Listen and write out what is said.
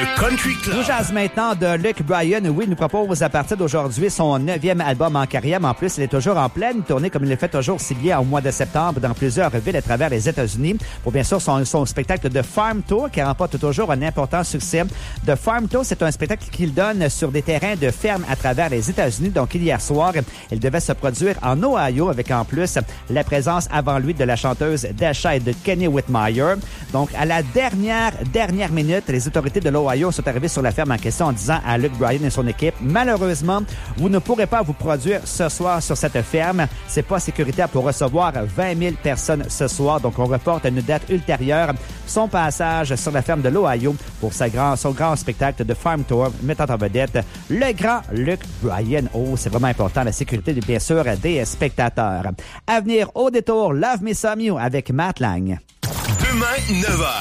Le Country Club. Nous jase maintenant de Luke Bryan. Oui, il nous propose à partir d'aujourd'hui son 9e album en carrière. En plus, il est toujours en pleine tournée comme il le fait toujours si bien au mois de septembre dans plusieurs villes à travers les États-Unis. Pour bien sûr son spectacle de Farm Tour qui remporte toujours un important succès. The Farm Tour, c'est un spectacle qu'il donne sur des terrains de ferme à travers les États-Unis. Donc, hier soir, il devait se produire en Ohio avec en plus la présence avant lui de la chanteuse Dasha et de Kenny Whitmire. Donc, à la dernière minute, les autorités de l'Ohio sont arrivées sur la ferme en question en disant à Luke Bryan et son équipe, malheureusement, vous ne pourrez pas vous produire ce soir sur cette ferme. C'est pas sécuritaire pour recevoir 20 000 personnes ce soir. Donc, on reporte à une date ultérieure son passage sur la ferme de l'Ohio pour son grand spectacle de Farm Tour, mettant en vedette le grand Luke Bryan. Oh, c'est vraiment important, la sécurité, bien sûr, des spectateurs. À venir au détour, Love Me Some You avec Matt Lang. Demain, 9h.